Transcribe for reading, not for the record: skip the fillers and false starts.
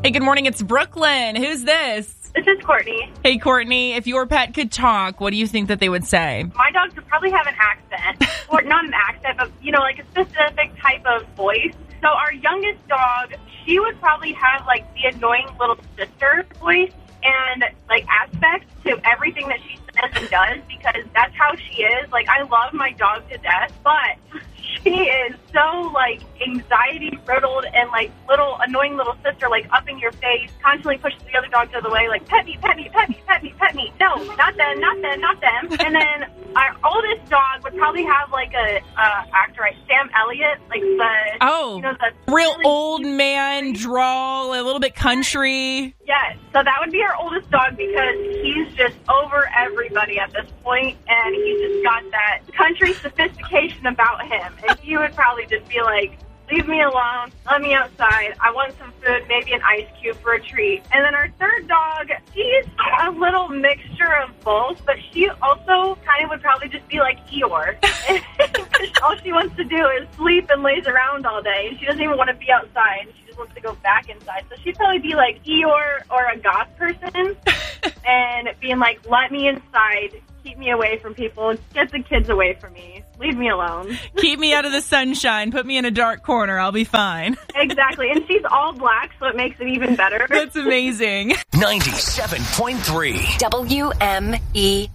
Hey, good morning. It's Brooklyn. Who's this? This is Courtney. Hey, Courtney. If your pet could talk, what do you think that they would say? My dogs would probably have an accent. Or not an accent, but, like a specific type of voice. So our youngest dog, she would probably have, the annoying little sister voice and, aspects to everything that she says and does, because that's how she is. I love my dog to death, but she is so, anxiety-riddled and, little annoying little sister, up in your face, constantly pushes the other dogs out of the way, pet me, pet me, pet me, pet me, pet me. No, not them, not them, not them. And then our oldest dog would probably have, actor, Sam Elliott, the real old man drawl, a little bit country. Yes, so that would be our oldest dog because he's just over everybody at this point, and he's just got that country sophistication about him. And he would probably just be like, leave me alone, let me outside, I want some food, maybe an ice cube for a treat. And then our third dog, she's a little mixture of both, but she also kind of would probably just be like Eeyore. All she wants to do is sleep and lays around all day, and she doesn't even want to be outside. She just wants to go back inside. So she'd probably be like Eeyore or a goth person and being like, let me inside, keep me away from people, get the kids away from me, leave me alone. Keep me out of the sunshine, put me in a dark corner, I'll be fine. Exactly, and she's all black, so it makes it even better. That's amazing. 97.3 WME